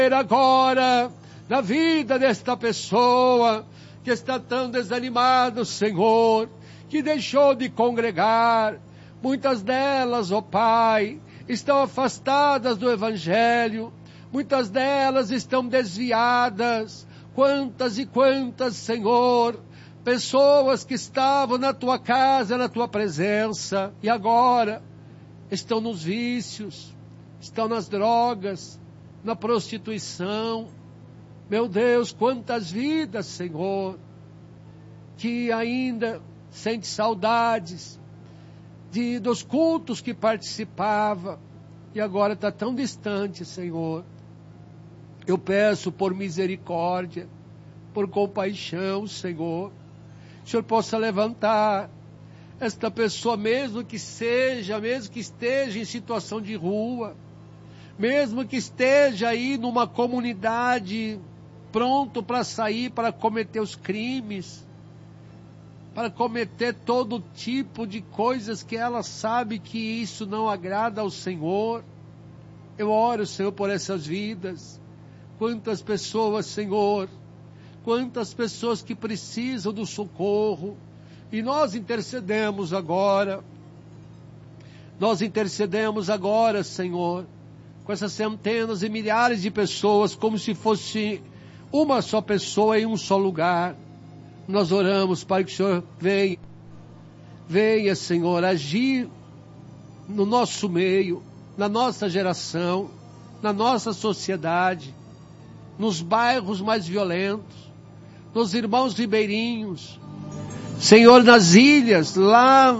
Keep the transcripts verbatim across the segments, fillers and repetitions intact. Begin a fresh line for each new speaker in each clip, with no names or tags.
agora na vida desta pessoa que está tão desanimada, Senhor, que deixou de congregar. Muitas delas, ó Pai, estão afastadas do Evangelho, muitas delas estão desviadas. Quantas e quantas, Senhor, pessoas que estavam na Tua casa, na Tua presença, e agora estão nos vícios, estão nas drogas, na prostituição. Meu Deus, quantas vidas, Senhor, que ainda sente saudades de, dos cultos que participava e agora está tão distante, Senhor. Eu peço por misericórdia, por compaixão, Senhor, que o Senhor possa levantar esta pessoa, mesmo que seja, mesmo que esteja em situação de rua, mesmo que esteja aí numa comunidade pronto para sair, para cometer os crimes, para cometer todo tipo de coisas que ela sabe que isso não agrada ao Senhor. Eu oro, Senhor, por essas vidas. Quantas pessoas, Senhor, quantas pessoas que precisam do socorro, e nós intercedemos agora, nós intercedemos agora, Senhor, com essas centenas e milhares de pessoas, como se fosse uma só pessoa em um só lugar. Nós oramos para que o Senhor venha, venha, Senhor, agir no nosso meio, na nossa geração, na nossa sociedade, nos bairros mais violentos, nos irmãos ribeirinhos, Senhor, nas ilhas, lá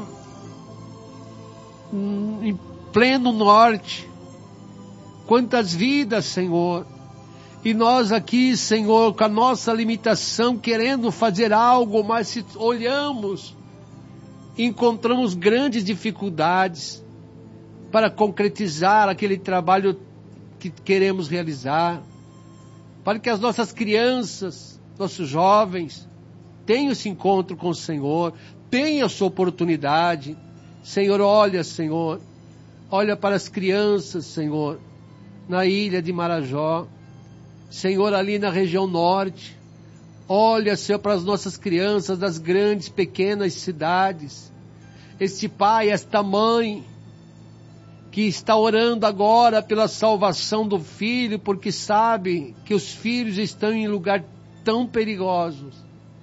em pleno norte. Quantas vidas, Senhor, e nós aqui, Senhor, com a nossa limitação, querendo fazer algo, mas se olhamos, encontramos grandes dificuldades para concretizar aquele trabalho que queremos realizar, para que as nossas crianças, nossos jovens, tenham esse encontro com o Senhor, tenham essa oportunidade. Senhor, olha, Senhor, olha para as crianças, Senhor, na ilha de Marajó, Senhor, ali na região norte. Olha, Senhor, para as nossas crianças das grandes, pequenas cidades. Este pai, esta mãe, que está orando agora pela salvação do filho, porque sabe que os filhos estão em lugar tão perigosos.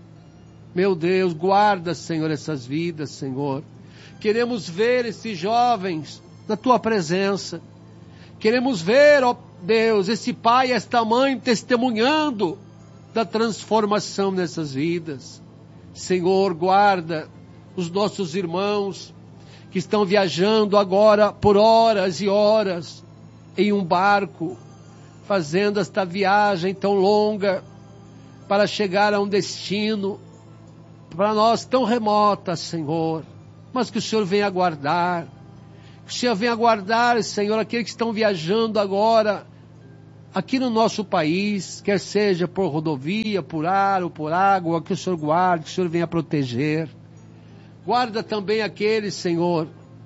Meu Deus, guarda, Senhor, essas vidas, Senhor. Queremos ver esses jovens na Tua presença. Queremos ver, ó Deus, esse pai e esta mãe testemunhando da transformação nessas vidas. Senhor, guarda os nossos irmãos que estão viajando agora por horas e horas em um barco, fazendo esta viagem tão longa para chegar a um destino para nós tão remota, Senhor, mas que o Senhor venha guardar. Que o Senhor venha guardar, Senhor, aqueles que estão viajando agora aqui no nosso país, quer seja por rodovia, por ar ou por água, que o Senhor guarde, que o Senhor venha proteger. Guarda também aqueles, Senhor,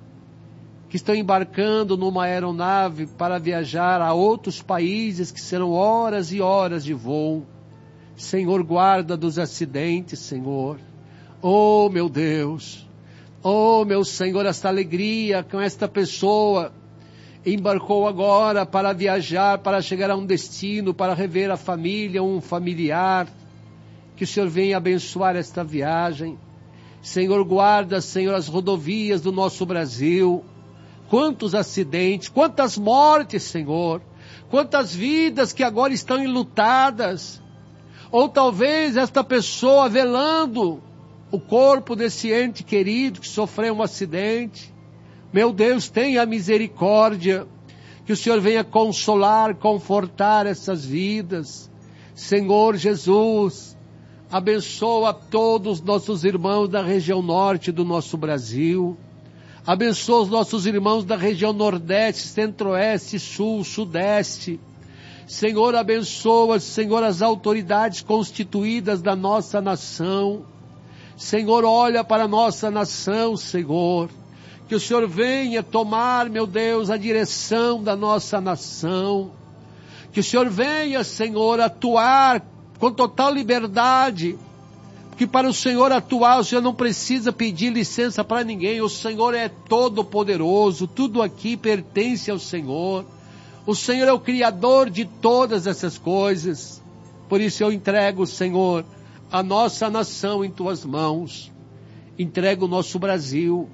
que estão embarcando numa aeronave para viajar a outros países, que serão horas e horas de voo. Senhor, guarda dos acidentes, Senhor. Oh, meu Deus! Oh, meu Senhor, esta alegria com esta pessoa embarcou agora para viajar, para chegar a um destino, para rever a família, um familiar. Que o Senhor venha abençoar esta viagem. Senhor, guarda, Senhor, as rodovias do nosso Brasil. Quantos acidentes, quantas mortes, Senhor. Quantas vidas que agora estão enlutadas. Ou talvez esta pessoa velando o corpo desse ente querido que sofreu um acidente. Meu Deus, tenha misericórdia, que o Senhor venha consolar, confortar essas vidas. Senhor Jesus, abençoa todos os nossos irmãos da região norte do nosso Brasil. Abençoa os nossos irmãos da região nordeste, centro-oeste, sul, sudeste. Senhor, abençoa, Senhor, as autoridades constituídas da nossa nação. Senhor, olha para a nossa nação, Senhor. Que o Senhor venha tomar, meu Deus, a direção da nossa nação. Que o Senhor venha, Senhor, atuar com total liberdade. Porque para o Senhor atuar, o Senhor não precisa pedir licença para ninguém. O Senhor é todo poderoso. Tudo aqui pertence ao Senhor. O Senhor é o Criador de todas essas coisas. Por isso eu entrego, Senhor, a nossa nação em Tuas mãos. Entrego o nosso Brasil.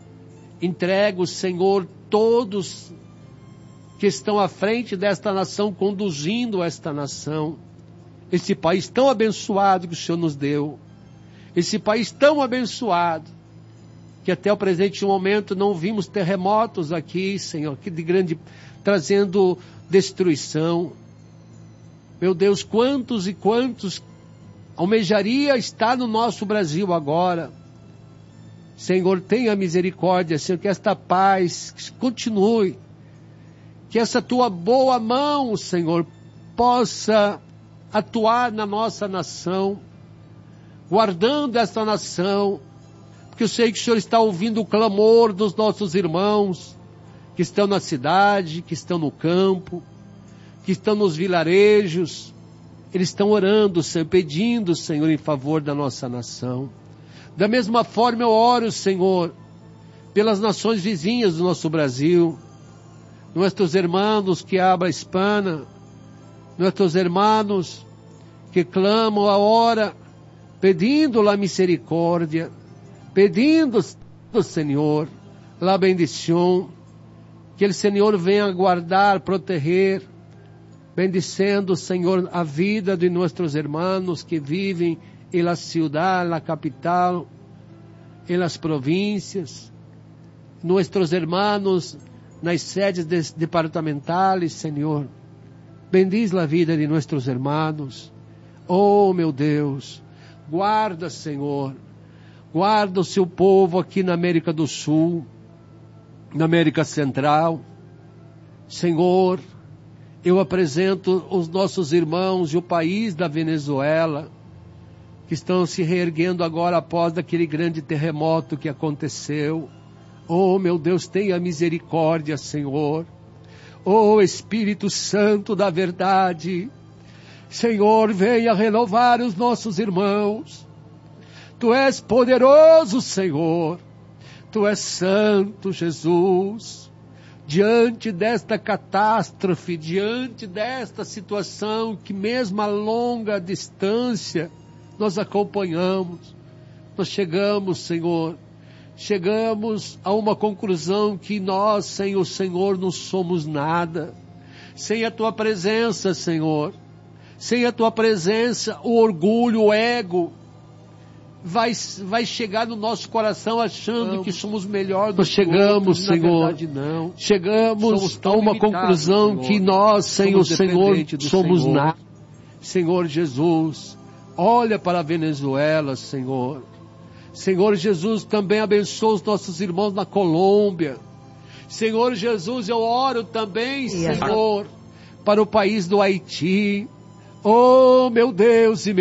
Entrego, Senhor, todos que estão à frente desta nação, conduzindo esta nação. Esse país tão abençoado que o Senhor nos deu. Esse país tão abençoado, que até o presente momento não vimos terremotos aqui, Senhor, que de grande, trazendo destruição. Meu Deus, quantos e quantos almejaria estar no nosso Brasil agora. Senhor, tenha misericórdia, Senhor, que esta paz continue. Que essa Tua boa mão, Senhor, possa atuar na nossa nação, guardando esta nação, porque eu sei que o Senhor está ouvindo o clamor dos nossos irmãos, que estão na cidade, que estão no campo, que estão nos vilarejos. Eles estão orando, Senhor, pedindo, Senhor, em favor da nossa nação. Da mesma forma eu oro, Senhor, pelas nações vizinhas do nosso Brasil, nossos irmãos que habla hispana, nossos irmãos que clamam a hora, pedindo a misericórdia, pedindo do Senhor, la bendição, que o Senhor venha guardar, proteger, bendicendo, Senhor, a vida de nossos irmãos que vivem em la ciudad, na capital, em las províncias, nossos irmãos nas sedes departamentales, Senhor. Bendiz a vida de nossos irmãos. Oh, meu Deus, guarda, Senhor, guarda o seu povo aqui na América do Sul, na América Central. Senhor, eu apresento os nossos irmãos e o país da Venezuela, que estão se reerguendo agora após aquele grande terremoto que aconteceu. Oh, meu Deus, tenha misericórdia, Senhor. Oh, Espírito Santo da verdade, Senhor, venha renovar os nossos irmãos. Tu és poderoso, Senhor. Tu és santo, Jesus. Diante desta catástrofe, diante desta situação que mesmo a longa distância nós acompanhamos, nós chegamos, Senhor, chegamos a uma conclusão que nós, sem o Senhor, não somos nada. Sem a Tua presença, Senhor, sem a Tua presença, o orgulho, o ego, vai, vai chegar no nosso coração achando não, que somos melhor do nós que chegamos, outros, Senhor, na verdade, não. Chegamos a uma conclusão Senhor, que nós, sem o Senhor, somos Senhor. nada. Senhor Jesus, olha para a Venezuela, Senhor. Senhor Jesus, também abençoa os nossos irmãos na Colômbia. Senhor Jesus, eu oro também, Senhor, para o país do Haiti. Oh, meu Deus e meu